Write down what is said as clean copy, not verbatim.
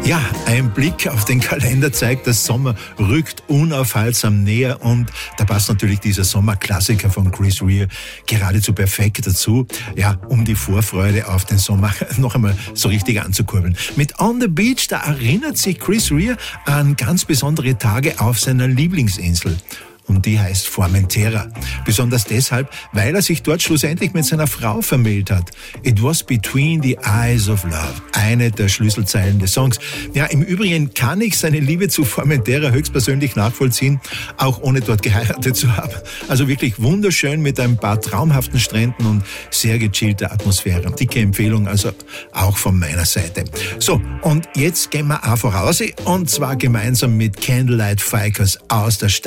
Ja, ein Blick auf den Kalender zeigt, der Sommer rückt unaufhaltsam näher und da passt natürlich dieser Sommerklassiker von Chris Rea geradezu perfekt dazu, ja, um die Vorfreude auf den Sommer noch einmal so richtig anzukurbeln. Mit On the Beach, da erinnert sich Chris Rea an ganz besondere Tage auf seiner Lieblingsinsel. Und die heißt Formentera. Besonders deshalb, weil er sich dort schlussendlich mit seiner Frau vermählt hat. It was between the eyes of love. Eine der Schlüsselzeilen des Songs. Ja, im Übrigen kann ich seine Liebe zu Formentera höchstpersönlich nachvollziehen, auch ohne dort geheiratet zu haben. Also wirklich wunderschön mit ein paar traumhaften Stränden und sehr gechillter Atmosphäre. Dicke Empfehlung, also auch von meiner Seite. So, und jetzt gehen wir auch voraus, und zwar gemeinsam mit Candlelight Fikers aus der Stadt